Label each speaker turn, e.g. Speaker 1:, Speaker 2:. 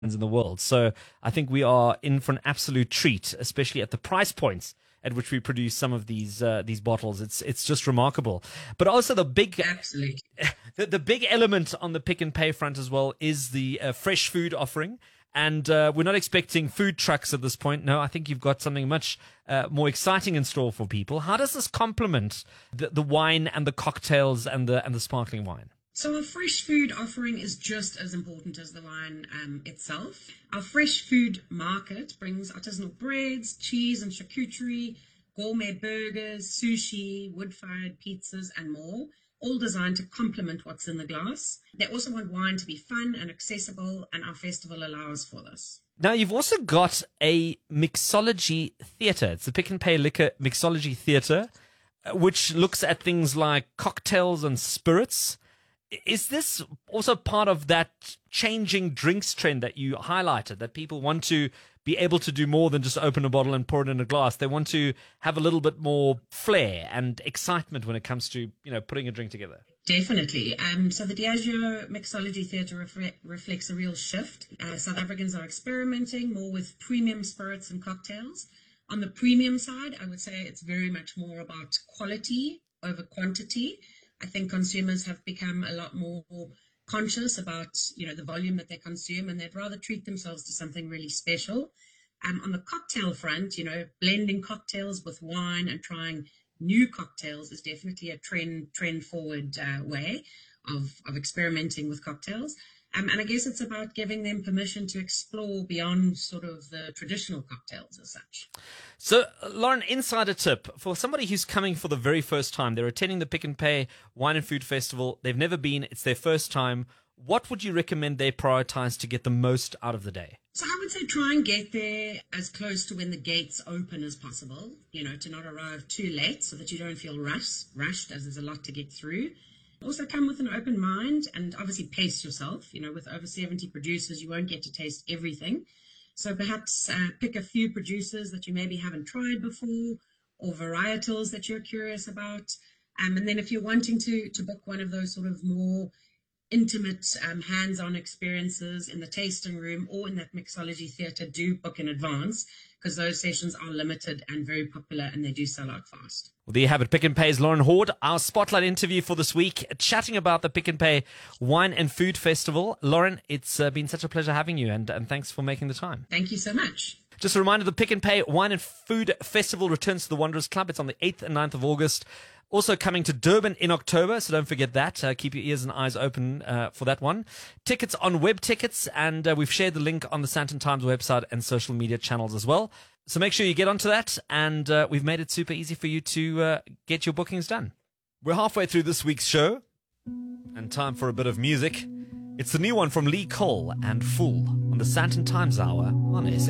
Speaker 1: in the world. So I think we are in for an absolute treat, especially at the price points at which we produce some of these bottles. It's just remarkable. But also the big
Speaker 2: Absolutely.
Speaker 1: the big element on the Pick n Pay front as well is the fresh food offering. And we're not expecting food trucks at this point. No, I think you've got something much more exciting in store for people. How does this complement the wine and the cocktails and the sparkling wine?
Speaker 2: So our fresh food offering is just as important as the wine itself. Our fresh food market brings artisanal breads, cheese and charcuterie, gourmet burgers, sushi, wood-fired pizzas and more, all designed to complement what's in the glass. They also want wine to be fun and accessible, and our festival allows for this.
Speaker 1: Now, you've also got a mixology theatre. It's the Pick n Pay Liquor Mixology Theatre, which looks at things like cocktails and spirits. Is this also part of that changing drinks trend that you highlighted, that people want to be able to do more than just open a bottle and pour it in a glass? They want to have a little bit more flair and excitement when it comes to, putting a drink together.
Speaker 2: Definitely. So the Diageo Mixology Theatre reflects a real shift. South Africans are experimenting more with premium spirits and cocktails. On the premium side, I would say it's very much more about quality over quantity. I think consumers have become a lot more conscious about, the volume that they consume, and they'd rather treat themselves to something really special. On the cocktail front, blending cocktails with wine and trying new cocktails is definitely a trend forward way of experimenting with cocktails. And I guess it's about giving them permission to explore beyond sort of the traditional cocktails as such.
Speaker 1: So, Lauren, insider tip for somebody who's coming for the very first time. They're attending the Pick n Pay Wine and Food Festival. They've never been. It's their first time. What would you recommend they prioritize to get the most out of the day?
Speaker 2: So I would say try and get there as close to when the gates open as possible, to not arrive too late so that you don't feel rushed as there's a lot to get through. Also come with an open mind and obviously pace yourself. With over 70 producers, you won't get to taste everything. So perhaps pick a few producers that you maybe haven't tried before, or varietals that you're curious about. And then if you're wanting to book one of those sort of more intimate hands-on experiences in the tasting room or in that mixology theatre, do book in advance, because those sessions are limited and very popular, and they do sell out fast.
Speaker 1: Well, there you have it. Pick n Pay's Lauren Hoard, our spotlight interview for this week, chatting about the Pick n Pay Wine and Food Festival. Lauren, it's been such a pleasure having you, and thanks for making the time.
Speaker 2: Thank you so much.
Speaker 1: Just a reminder, the Pick n Pay Wine and Food Festival returns to the Wanderers Club. It's on the 8th and 9th of August. Also coming to Durban in October, so don't forget that. Keep your ears and eyes open for that one. Tickets on Web Tickets, and we've shared the link on the Sandton Times website and social media channels as well. So make sure you get onto that, and we've made it super easy for you to get your bookings done. We're halfway through this week's show, and time for a bit of music. It's the new one from Lee Cole and Fool on the Sandton Times Hour on SA.